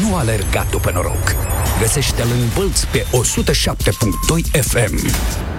Nu alerga după noroc. Găsește-l în Bălți pe 107.2 FM.